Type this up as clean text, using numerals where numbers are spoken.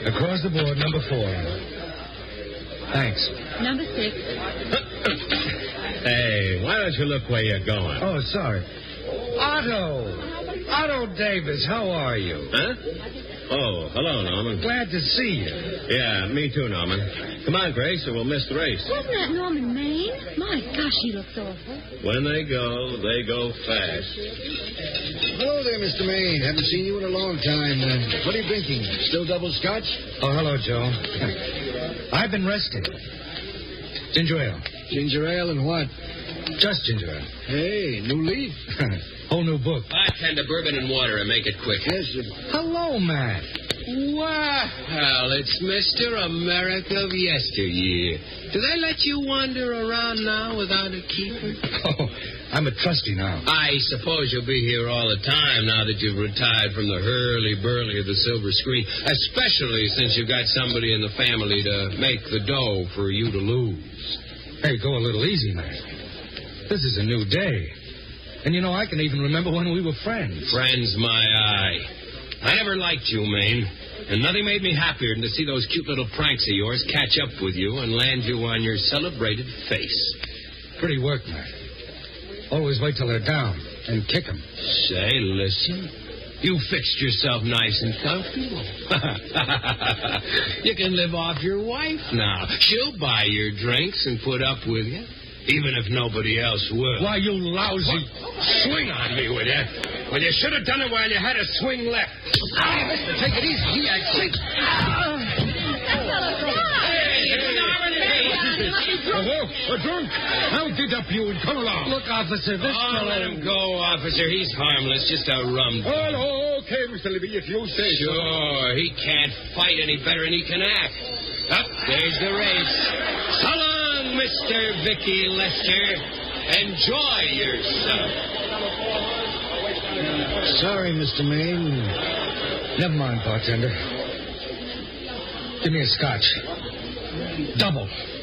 Across the board, number 4. Thanks. Number 6. Hey, why don't you look where you're going? Oh, sorry. Otto Davis, how are you? Huh? Oh, hello, Norman. Glad to see you. Yeah, me too, Norman. Come on, Grace, or we'll miss the race. Wasn't that Norman Maine? My gosh, he looks awful. When they go fast. Hello there, Mr. Maine. Haven't seen you in a long time. What are you drinking? Still double scotch? Oh, hello, Joe. I've been resting. Ginger ale. Ginger ale and what? Just ginger ale. Hey, new leaf? Whole new book. Bartender, bourbon and water and make it quick. Yes, sir. Hello, Matt. Well, it's Mr. America of yesteryear. Do they let you wander around now without a keeper? Oh, I'm a trustee now. I suppose you'll be here all the time now that you've retired from the hurly-burly of the silver screen, especially since you've got somebody in the family to make the dough for you to lose. Hey, go a little easy, Matt. This is a new day. And, I can even remember when we were friends. Friends, my eye. I never liked you, Maine. And nothing made me happier than to see those cute little pranks of yours catch up with you and land you on your celebrated face. Pretty work, Matt. Always wait till they're down and kick them. Say, listen. You fixed yourself nice and comfortable. You can live off your wife now. She'll buy your drinks and put up with you, even if nobody else will. Why, you lousy... Swing on me with you. When you should have done it when you had to swing left. Mister, take it easy. He acts sick. That fellow's down. A drunk? How did up you and come along? Look, officer, this fellow... Let him go, officer. He's harmless. Just a rum. Oh, okay, Mr. Libby, if you say so. Sure, he can't fight any better than he can act. Up, there's the race. So long, Mr. Vicky Lester. Enjoy yourself. Sorry, Mr. Maine. Never mind, bartender. Give me a scotch. Double.